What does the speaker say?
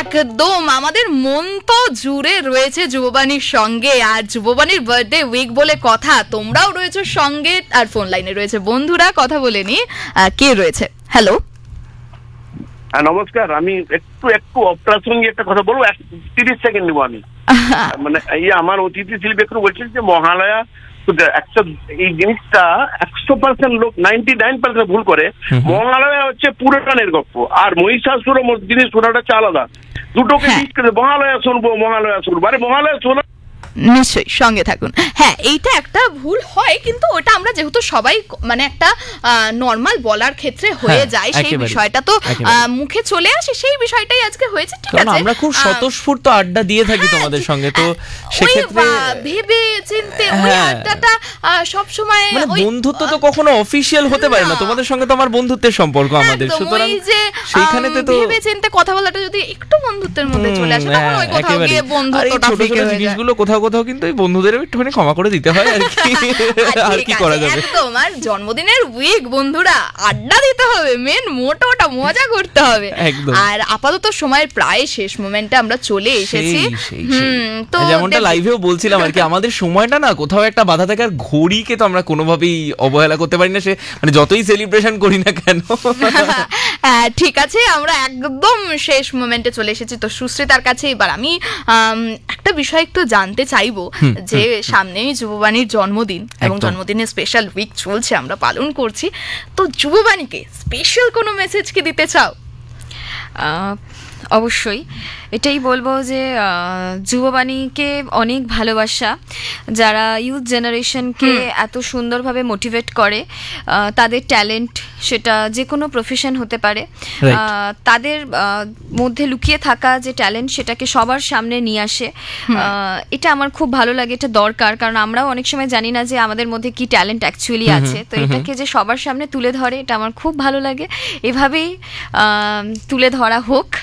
একদম, আমাদের মন তো জুড়ে রয়েছে যুববাণীর সঙ্গে, আর যুববাণীর বার্থডে উইক বলে কথা, তোমরাও রয়েছে সঙ্গে, আর ফোন লাইনে রয়েছে বন্ধুরা। কথা বলে নি, কে রয়েছে? হ্যালো, হ্যাঁ নমস্কার। আমি একটু অপ্রাসঙ্গিক একটা কথা বলবো, 30 সেকেন্ড নেবো আমি। মানে এই আমার অতিথি শিল্পী একটু বলছেন যে মহালয়া, এই জিনিসটা 100% লোক 99% ভুল করে। মহালয়া হচ্ছে পুরাণের গল্প, আর মহিষাসুর জিনিস শোনাটা হচ্ছে আলাদা। দুটোকে মিক্স করে মহালয়া শুনবো আরে মহালয়া শোনা। নিশ্চয়ই সঙ্গে থাকুন। হ্যাঁ, এইটা একটা ভুল হয়, কিন্তু ওটা আমরা যেহেতু সবাই মানে একটা নর্মাল বলার ক্ষেত্রে হয়ে যায়, সেই বিষয়টা তো মুখে চলে আসে, সেই বিষয়টাই আজকে হয়েছে। ঠিক আছে, আমরা খুব স্বতঃস্ফূর্ত আড্ডা দিয়ে থাকি তোমাদের সঙ্গে, তো সেক্ষেত্রে ভেবে চিন্তে ওই আড্ডাটা সব সময়, মানে বন্ধুত্ব তো কখনো অফিশিয়াল হতে পারে না, তোমাদের সঙ্গে তো আমার বন্ধুত্বের সম্পর্ক আমাদের, সুতরাং সেইখানে তো ভেবে চিন্তে কথা বলাটা যদি একটু বন্ধুত্বের মধ্যে চলে আসে, তখন ওই কোথাও গিয়ে বন্ধুত্বটা ফিকে হয়ে যায়। জিনিসগুলো কোথাও কিন্তু এই বন্ধুদের একটুখানি ক্ষমা করে দিতে হয় আর কি, আর কি করা যাবে। একদম, আর জন্মদিনের উইক বন্ধুরা, আড্ডা দিতে হবে, মেন মোটোটা মজা করতে হবে। আর আপাতত সময়ের প্রায় শেষ মোমেন্টে আমরা চলে এসেছি। তো যেমনটা লাইভেও বলছিলাম আর কি, আমাদের সময়টা না কোথাও একটা বাধা থাকে, আর ঘড়িকে তো আমরা কোনোভাবেই অবহেলা করতে পারি না, সে মানে যতই সেলিব্রেশন করি না কেন। ঠিক আছে, আমরা একদম শেষ মোমেন্টে চলে এসেছি। তো সুশ্রিতার কাছে এবার আমি একটা বিষয় একটু জানতে চাইবো, যে সামনেই যুববাণীর জন্মদিন, এবং জন্মদিনের স্পেশাল উইক চলছে, আমরা পালন করছি, তো যুববাণীকে স্পেশাল কোনো মেসেজ কি দিতে চাও? অবশ্যই এটাই বলবো যে যুববাণীকে অনেক ভালোবাসা, যারা ইউথ জেনারেশনকে এত সুন্দরভাবে মোটিভেট করে, তাদের ট্যালেন্ট সেটা যে কোনো প্রফেশন হতে পারে, তাদের মধ্যে লুকিয়ে থাকা যে ট্যালেন্ট সেটাকে সবার সামনে নিয়ে আসে, এটা আমার খুব ভালো লাগে, এটা দরকার, কারণ আমরাও অনেক সময় জানি না যে আমাদের মধ্যে কি ট্যালেন্ট অ্যাকচুয়ালি আছে, তো এটাকে যে সবার সামনে তুলে ধরে, এটা আমার খুব ভালো লাগে, এভাবেই তুলে ধরা হোক।